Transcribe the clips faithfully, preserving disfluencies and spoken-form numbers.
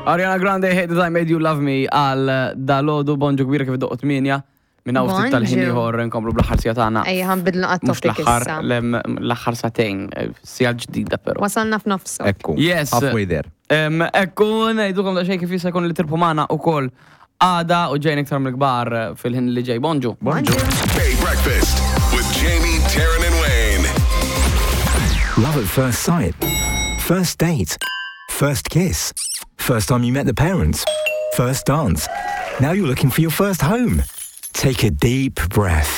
Ariana Grande, Hate That I Made You Love Me għal dalodu Bonġu kbira kif doqt minja minna u ftit tal-ħin ieħor nkomplu bl-aħħar sija tagħna. Ejja ħanbidlu qatt-topic issa. L-aħħar satejn sija ġdida però. Wasalna f'nofsu. Ekku. Yes. Halfway there. Ekku ngħidukom daqsxejn kif jista' jkun li tirpu magħna wkoll għada u ġejn iktar mill-kbar fil-ħin li ġej. Bonġu. Bonġu. Hey Breakfast with Jamie, Taryn and Wayne. Love at first sight. First date. First kiss. First time you met the parents. First dance. Now you're looking for your first home. Take a deep breath.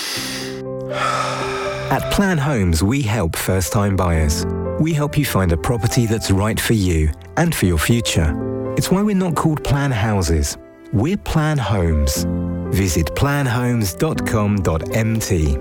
At Plan Homes, we help first-time buyers. We help you find a property that's right for you and for your future. It's why we're not called Plan Houses. We're Plan Homes. Visit plan homes dot com dot m t.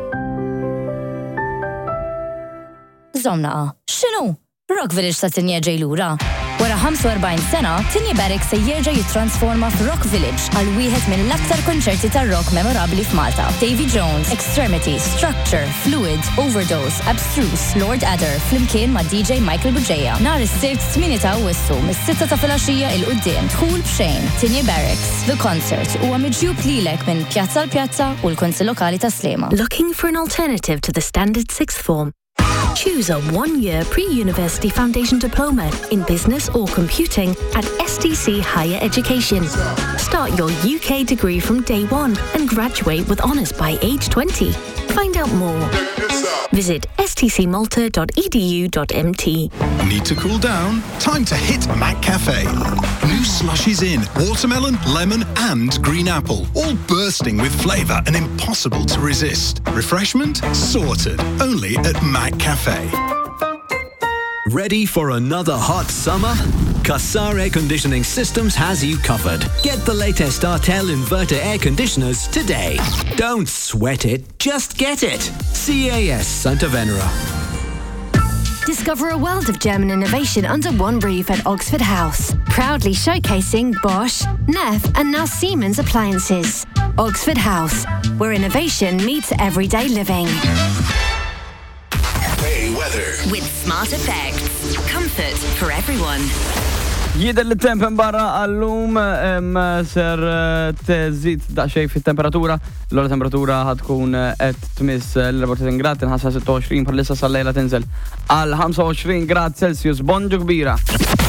Zomna, xinu? Rock Village sa tinja ġejlura. Wara ħamsa u erbgħin sena, Tinja Barracks se jerġa' jittransforma f'Rock Village għal wieħed mill-aktar konċerti tar-rock memorabbli f'Malta. Davy Jones, Extremity, Structure, Fluid, Overdose, Abstruse, Lord Adder, flimkien ma' D J Michael Buġeja. Nhar is-sibt tmien ta' Awwissu mis-sitta ta' filgħaxija il quddiem dħul b'xejn. Tinja Barracks, The Concert huwa miġjub lilek minn pjazza l pjazza u l-Kunsill Lokali ta' Slema. Looking for an alternative to the standard sixth form? Choose a one-year pre-university foundation diploma in business or computing at S T C Higher Education. Start your U K degree from day one and graduate with honours by age twenty. Find out more. Visit s t c malta dot e d u dot m t. Need to cool down? Time to hit Mac Cafe. New slushies in watermelon, lemon and green apple, all bursting with flavour and impossible to resist. Refreshment? Sorted. Only at Mac Cafe. Ready for another hot summer? Qassar Air Conditioning Systems has you covered. Get the latest Artel inverter air conditioners today. Don't sweat it, just get it. C A S Santa Venera. Discover a world of German innovation under one roof at Oxford House. Proudly showcasing Bosch, Neff and now Siemens appliances. Oxford House, where innovation meets everyday living. Hey weather. With Smart Effects. Comfort for everyone. Jider li temp barra għallum ser teżid daqxej fit-temperatura. L-ora temperatura ħatkun qed tmiss l-arbatin grad, tinħassa sitta u għoxrin, bħalissa sal-lejla tinżel għal ħamsa u għoxrin grad Celsius. Bonġu kbira.